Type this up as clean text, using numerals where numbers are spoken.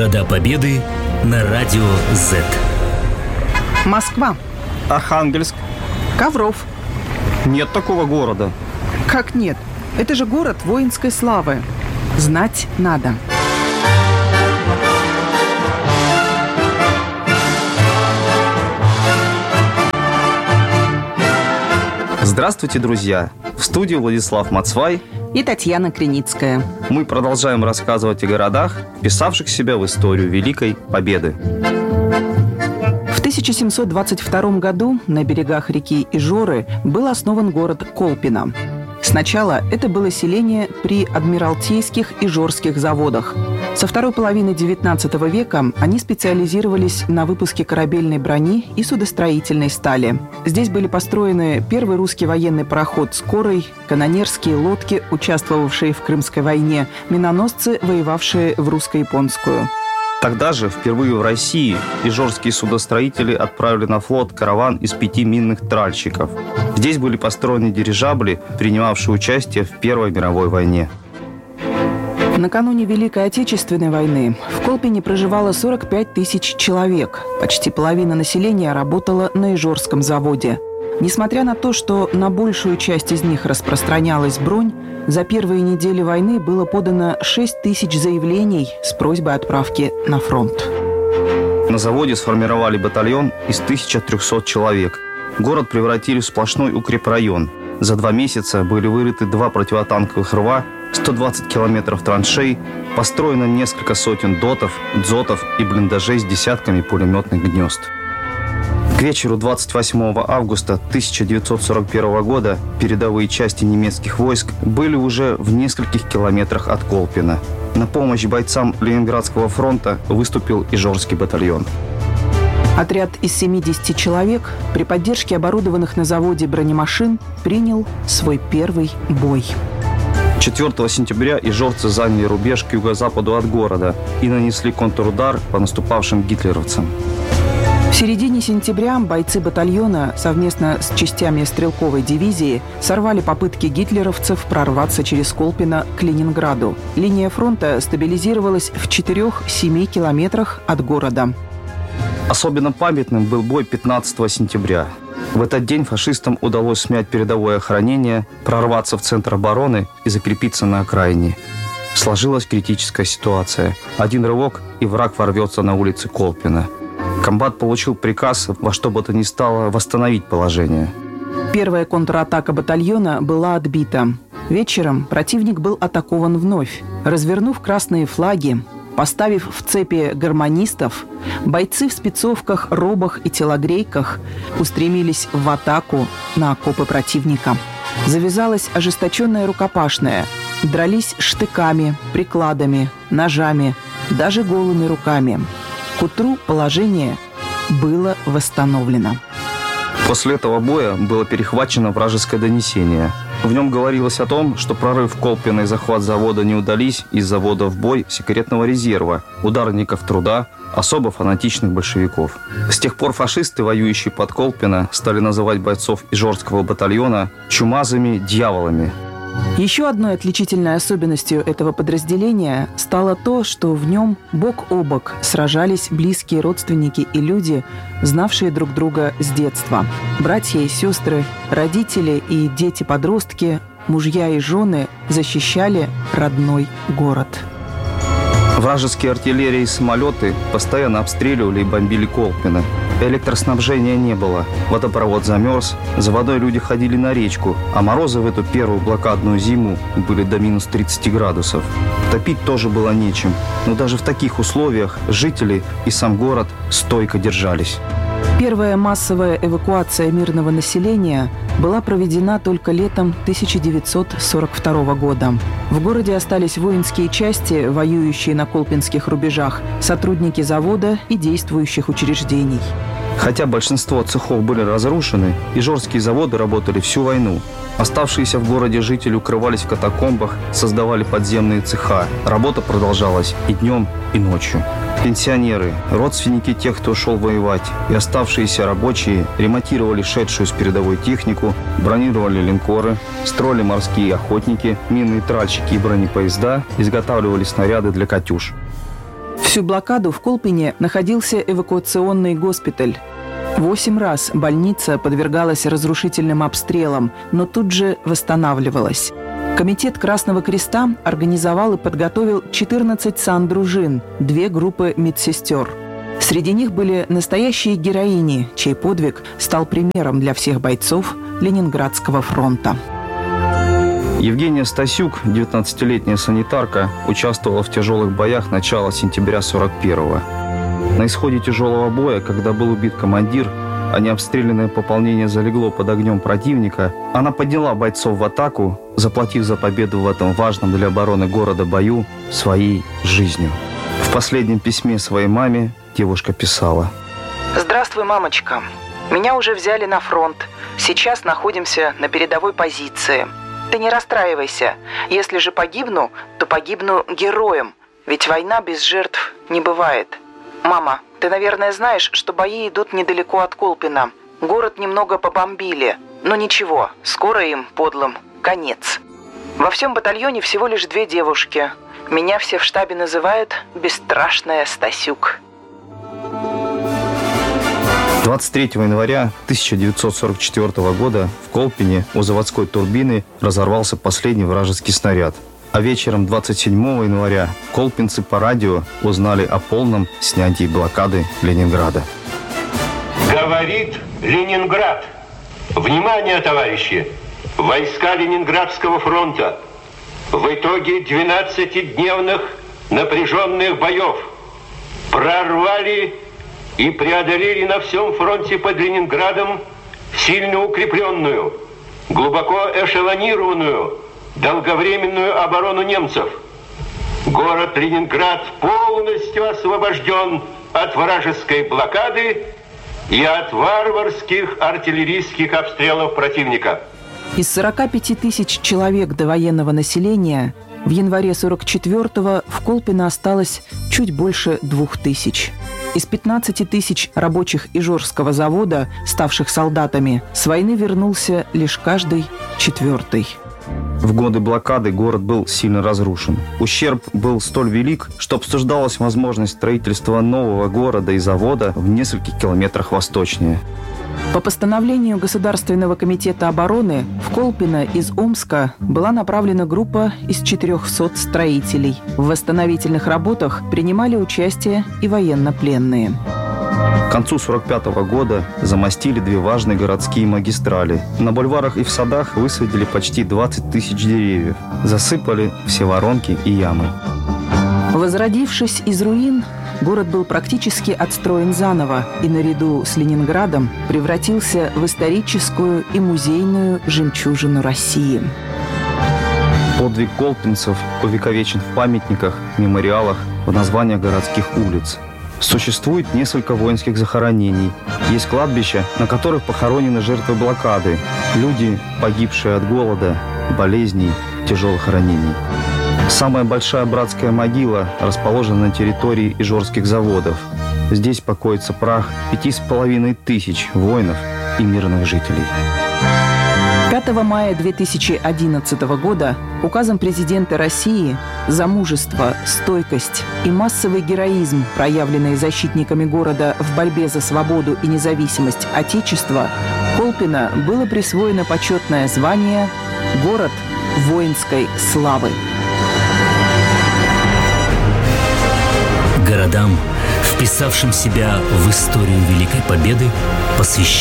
Города Победы на радио Z. Москва. Архангельск. Ковров. Нет такого города. Как нет? Это же город воинской славы. Знать надо. Здравствуйте, друзья! В студии Владислав Мацвай и Татьяна Криницкая. Мы продолжаем рассказывать о городах, вписавших себя в историю Великой Победы. В 1722 году на берегах реки Ижоры был основан город Колпино. Сначала это было селение при Адмиралтейских Ижорских заводах. Со второй половины XIX века они специализировались на выпуске корабельной брони и судостроительной стали. Здесь были построены первый русский военный пароход «Скорый», канонерские лодки, участвовавшие в Крымской войне, миноносцы, воевавшие в русско-японскую. Тогда же, впервые в России, ижорские судостроители отправили на флот караван из 5 минных тральщиков. Здесь были построены дирижабли, принимавшие участие в Первой мировой войне. Накануне Великой Отечественной войны в Колпине проживало 45 тысяч человек. Почти половина населения работала на Ижорском заводе. Несмотря на то, что на большую часть из них распространялась бронь, за первые недели войны было подано 6 тысяч заявлений с просьбой отправки на фронт. На заводе сформировали батальон из 1300 человек. Город превратили в сплошной укрепрайон. За 2 месяца были вырыты 2 противотанковых рва, 120 километров траншей, построено несколько сотен дотов, дзотов и блиндажей с десятками пулеметных гнезд. К вечеру 28 августа 1941 года передовые части немецких войск были уже в нескольких километрах от Колпино. На помощь бойцам Ленинградского фронта выступил Ижорский батальон. Отряд из 70 человек при поддержке оборудованных на заводе бронемашин принял свой первый бой. 4 сентября ижорцы заняли рубеж к юго-западу от города и нанесли контрудар по наступавшим гитлеровцам. В середине сентября бойцы батальона совместно с частями стрелковой дивизии сорвали попытки гитлеровцев прорваться через Колпино к Ленинграду. Линия фронта стабилизировалась в 4-7 километрах от города. Особенно памятным был бой 15 сентября. В этот день фашистам удалось смять передовое охранение, прорваться в центр обороны и закрепиться на окраине. Сложилась критическая ситуация. Один рывок, и враг ворвется на улицы Колпино. Комбат получил приказ во что бы то ни стало восстановить положение. Первая контратака батальона была отбита. Вечером противник был атакован вновь. Развернув красные флаги, поставив в цепи гармонистов, бойцы в спецовках, робах и телогрейках устремились в атаку на окопы противника. Завязалась ожесточенная рукопашная. Дрались штыками, прикладами, ножами, даже голыми руками. К утру положение было восстановлено. После этого боя было перехвачено вражеское донесение. В нем говорилось о том, что прорыв Колпино и захват завода не удались из завода в бой секретного резерва, ударников труда, особо фанатичных большевиков. С тех пор фашисты, воюющие под Колпино, стали называть бойцов Ижорского батальона чумазыми дьяволами. Еще одной отличительной особенностью этого подразделения стало то, что в нем бок о бок сражались близкие родственники и люди, знавшие друг друга с детства. Братья и сестры, родители и дети-подростки, мужья и жены защищали родной город. Вражеские артиллерии и самолеты постоянно обстреливали и бомбили Колпино. Электроснабжения не было, водопровод замерз, за водой люди ходили на речку, а морозы в эту первую блокадную зиму были до минус 30 градусов. Топить тоже было нечем, но даже в таких условиях жители и сам город стойко держались. Первая массовая эвакуация мирного населения была проведена только летом 1942 года. В городе остались воинские части, воюющие на колпинских рубежах, сотрудники завода и действующих учреждений. Хотя большинство цехов были разрушены, ижорские заводы работали всю войну. Оставшиеся в городе жители укрывались в катакомбах, создавали подземные цеха. Работа продолжалась и днем, и ночью. Пенсионеры, родственники тех, кто ушел воевать, и оставшиеся рабочие ремонтировали шедшую с передовой технику, бронировали линкоры, строили морские охотники, минные тральщики и бронепоезда, изготавливали снаряды для «Катюш». Всю блокаду в Колпине находился эвакуационный госпиталь. 8 раз больница подвергалась разрушительным обстрелам, но тут же восстанавливалась. Комитет Красного Креста организовал и подготовил 14 сандружин, 2 группы медсестер. Среди них были настоящие героини, чей подвиг стал примером для всех бойцов Ленинградского фронта. Евгения Стасюк, 19-летняя санитарка, участвовала в тяжелых боях начала сентября 41-го. На исходе тяжелого боя, когда был убит командир, а необстрелянное пополнение залегло под огнем противника, она подняла бойцов в атаку, заплатив за победу в этом важном для обороны города бою своей жизнью. В последнем письме своей маме девушка писала: «Здравствуй, мамочка. Меня уже взяли на фронт. Сейчас находимся на передовой позиции. Ты не расстраивайся. Если же погибну, то погибну героем. Ведь война без жертв не бывает. Мама, ты, наверное, знаешь, что бои идут недалеко от Колпина. Город немного побомбили. Но ничего, скоро им, подлым, конец. Во всем батальоне всего лишь 2 девушки. Меня все в штабе называют «бесстрашная Стасюк». 23 января 1944 года в Колпине у заводской турбины разорвался последний вражеский снаряд. А вечером 27 января колпинцы по радио узнали о полном снятии блокады Ленинграда. Говорит Ленинград. Внимание, товарищи! Войска Ленинградского фронта в итоге 12-дневных напряженных боев прорвали и преодолели на всем фронте под Ленинградом сильно укрепленную, глубоко эшелонированную, долговременную оборону немцев. Город Ленинград полностью освобожден от вражеской блокады и от варварских артиллерийских обстрелов противника. Из 45 тысяч человек довоенного населения в январе 44-го в Колпино осталось чуть больше 2000. Из 15 тысяч рабочих Ижорского завода, ставших солдатами, с войны вернулся лишь каждый 4-й. В годы блокады город был сильно разрушен. Ущерб был столь велик, что обсуждалась возможность строительства нового города и завода в нескольких километрах восточнее. По постановлению Государственного комитета обороны в Колпино из Омска была направлена группа из 400 строителей. В восстановительных работах принимали участие и военнопленные. К концу 1945 года замостили 2 важные городские магистрали. На бульварах и в садах высадили почти 20 тысяч деревьев. Засыпали все воронки и ямы. Возродившись из руин, город был практически отстроен заново и наряду с Ленинградом превратился в историческую и музейную жемчужину России. Подвиг колпинцев увековечен в памятниках, мемориалах, в названиях городских улиц. Существует несколько воинских захоронений. Есть кладбища, на которых похоронены жертвы блокады, люди, погибшие от голода, болезней, тяжелых ранений. Самая большая братская могила расположена на территории Ижорских заводов. Здесь покоится прах 5500 воинов и мирных жителей. 5 мая 2011 года указом президента России за мужество, стойкость и массовый героизм, проявленные защитниками города в борьбе за свободу и независимость Отечества, Колпино было присвоено почетное звание «Город воинской славы». Городам, вписавшим себя в историю Великой Победы, посвящен